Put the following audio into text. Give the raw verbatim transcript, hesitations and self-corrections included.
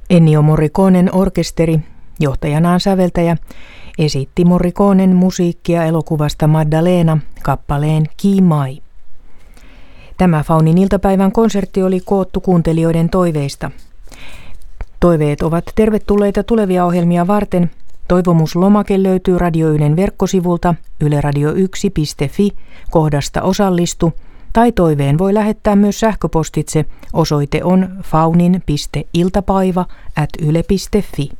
Ennio Morriconen orkesteri, johtajanaan säveltäjä, esitti Morriconen musiikkia elokuvasta Maddalena kappaleen Chi Mai. Tämä Faunin iltapäivän konsertti oli koottu kuuntelijoiden toiveista. Toiveet ovat tervetulleita tulevia ohjelmia varten. Toivomuslomake löytyy Radio Ylen verkkosivulta yle radio yksi piste fi kohdasta osallistu, tai toiveen voi lähettää myös sähköpostitse. Osoite on faunin piste iltapäivä ät yle piste fi.